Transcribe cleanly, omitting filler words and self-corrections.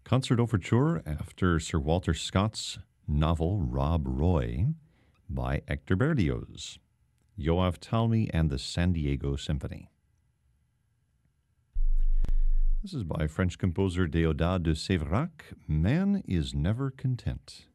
Concert Overture after Sir Walter Scott's novel Rob Roy by Hector Berlioz. Yoav Talmi and the San Diego Symphony. This is by French composer Déodat de Séverac. Man is Never Content.